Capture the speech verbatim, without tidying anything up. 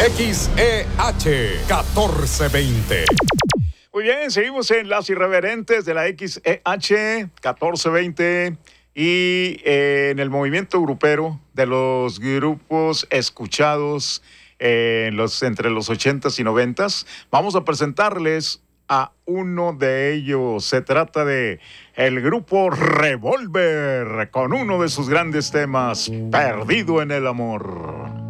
X E H catorce veinte. Muy bien, seguimos en Las Irreverentes de la X E H catorce veinte y eh, en el movimiento grupero de los grupos escuchados eh, en los, entre los ochentas y noventas. Vamos a presentarles a uno de ellos. Se trata de el grupo Revolver con uno de sus grandes temas, Perdido en el Amor.